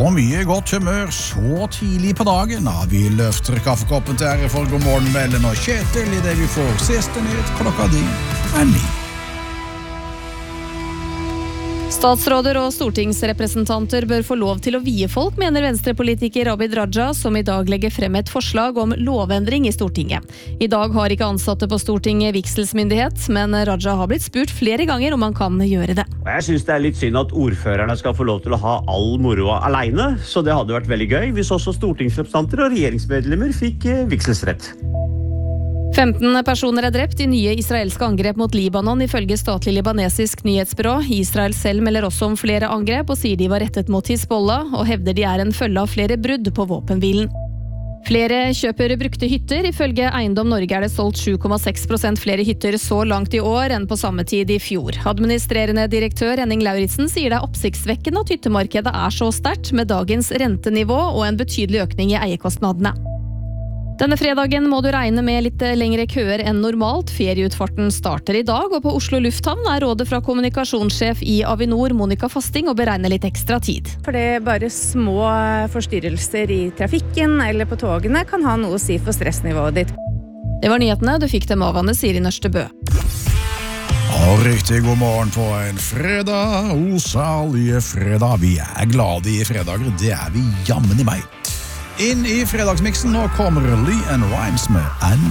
Og mye godt humør så tidlig på dagen. Ja, vi løfter kaffekoppen til ære for God morgen med Ellen og Kjetil I det vi får siste nytt klokka 9. Statsråder og stortingsrepresentanter bør få lov til å vie folk, mener venstrepolitiker Abid Raja, som I dag legger frem et forslag om lovendring I Stortinget. I dag har ikke ansatte på Stortinget vigselsmyndighet, men Raja har blitt spurt flere ganger om han kan gjøre det. Jeg synes det litt synd at ordførerne skal få lov til å ha all moroa alene, så det hadde vært veldig gøy hvis også stortingsrepresentanter og regjeringsmedlemmer fikk vigselsrett. 15 personer drept I nye israelske angrep mot Libanon ifølge statlig libanesisk nyhetsbyrå. Israel selv melder også om flere angrep og sier de var rettet mot Hizbollah og hevder de en følge av flere brudd på våpenhvilen. Flere kjøper brukte hytter. Ifølge Eiendom Norge det solgt 7,6% flere hytter så langt I år enn på samme tid I fjor. Administrerende direktør Henning Lauritsen sier det oppsiktsvekkende at hyttemarkedet så sterkt med dagens rentenivå og en betydelig økning I eiekostnadene. Denne fredagen må du regne med litt lengre køer enn normalt. Ferieutfarten starter I dag, og på Oslo Lufthavn rådet fra kommunikasjonssjef I Avinor, Monica Fasting, å beregne litt ekstra tid. For det bare små forstyrrelser I trafikken eller på togene kan ha noe å si for stressnivået ditt. Det var nyhetene, du fikk dem av Anne Siri Nørstebø. Og riktig god morgen på en fredag, salige fredag. Vi glade I fredager, det vi jammen I meg. Inn I fredagsmiksen, nå kommer Lee and Rhymes med